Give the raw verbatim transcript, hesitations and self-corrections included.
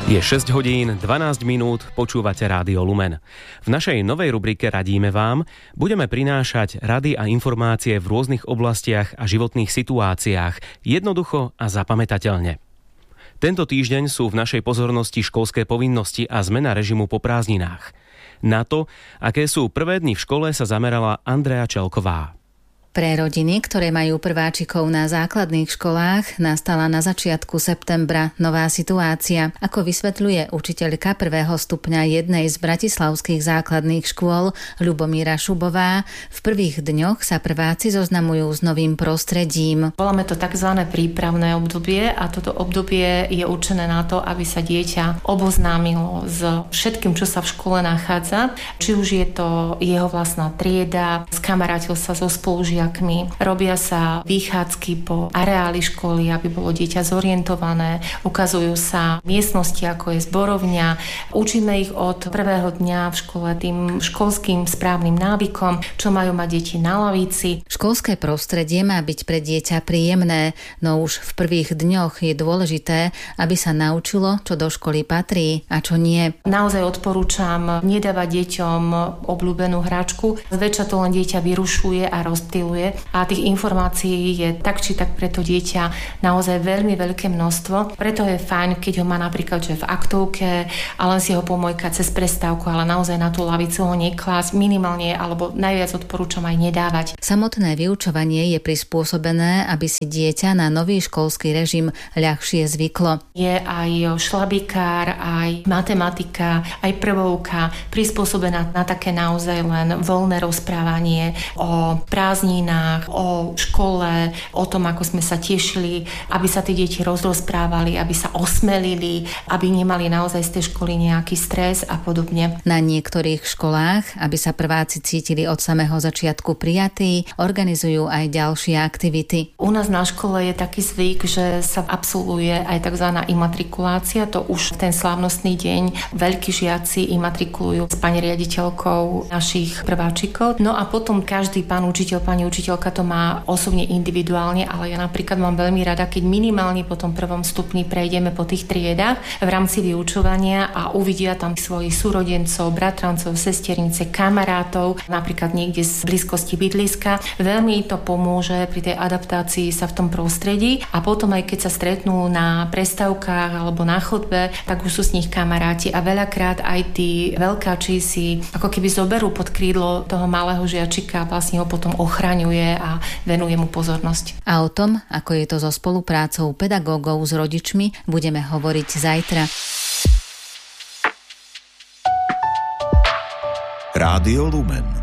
Je šesť hodín, dvanásť minút, počúvate Rádio Lumen. V našej novej rubrike Radíme vám budeme prinášať rady a informácie v rôznych oblastiach a životných situáciách, jednoducho a zapamätateľne. Tento týždeň sú v našej pozornosti školské povinnosti a zmena režimu po prázdninách. Na to, aké sú prvé dni v škole, sa zamerala Andrea Čelková. Pre rodiny, ktoré majú prváčikov na základných školách, nastala na začiatku septembra nová situácia, ako vysvetľuje učiteľka prvého stupňa jednej z bratislavských základných škôl Ľubomíra Šubová. V prvých dňoch sa prváci zoznamujú s novým prostredím. Voláme to tzv. Prípravné obdobie a toto obdobie je určené na to, aby sa dieťa oboznámilo s všetkým, čo sa v škole nachádza. Či už je to jeho vlastná trieda, skamarátil sa so spolužiakmi, robia sa vychádzky po areáli školy, aby bolo dieťa zorientované, ukazujú sa miestnosti, ako je zborovňa. Učíme ich od prvého dňa v škole tým školským správnym návykom, čo majú mať deti na lavici. Školské prostredie má byť pre dieťa príjemné, no už v prvých dňoch je dôležité, aby sa naučilo, čo do školy patrí a čo nie. Naozaj odporúčam nedávať deťom obľúbenú hračku. Zväčša to len dieťa vyrušuje a rozptýluje. A tých informácií je tak či tak pre to dieťa naozaj veľmi veľké množstvo. Preto je fajn, keď ho má napríklad že v aktovke a len si ho pomojka cez prestávku, ale naozaj na tú lavicu ho neklásť minimálne, alebo najviac odporúčam aj nedávať. Samotné vyučovanie je prispôsobené, aby si dieťa na nový školský režim ľahšie zvyklo. Je aj šlabikár, aj matematika, aj prvovka prispôsobená na také naozaj len voľné rozprávanie o prázdninách, o škole, o tom, ako sme sa tešili, aby sa tie deti rozrozprávali, aby sa osmelili, aby nemali naozaj z tej školy nejaký stres a podobne. Na niektorých školách, aby sa prváci cítili od samého začiatku prijatí, organizujú aj ďalšie aktivity. U nás na škole je taký zvyk, že sa absolvuje aj tzv. Imatrikulácia, to už v ten slávnostný deň veľkí žiaci imatrikulujú s pani riaditeľkou našich prváčikov. No a potom každý pán učiteľ, pani učiteľka to má osobne individuálne, ale ja napríklad mám veľmi rada, keď minimálne po tom prvom stupni prejdeme po tých triedách v rámci vyučovania a uvidia tam svojich súrodencov, bratrancov, sesternice, kamarátov, napríklad niekde z blízkosti bydliska. Veľmi to pomôže pri tej adaptácii sa v tom prostredí a potom aj keď sa stretnú na prestávkach alebo na chodbe, tak už sú s nich kamaráti a veľakrát aj tí veľkáči si ako keby zoberú pod krídlo toho malého žiačika a vlastne ho potom ochraňuje a venuje mu pozornosť. A o tom, ako je to so spoluprácou pedagógov s rodičmi, budeme hovoriť zajtra. Rádio Lumen.